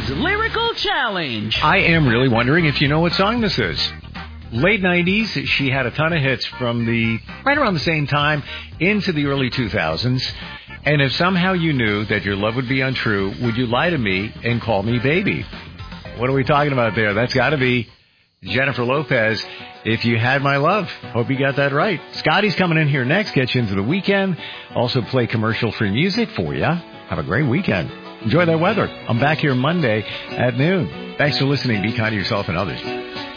Scotty's Lyrical Challenge. I am really wondering if you know what song this is. Late 90s, she had a ton of hits from right around the same time into the early 2000s. And if somehow you knew that your love would be untrue, would you lie to me and call me baby? What are we talking about there? That's got to be Jennifer Lopez, If You Had My Love. Hope you got that right. Scotty's coming in here next, get you into the weekend. Also play commercial-free music for you. Have a great weekend. Enjoy that weather. I'm back here Monday at noon. Thanks for listening. Be kind to yourself and others.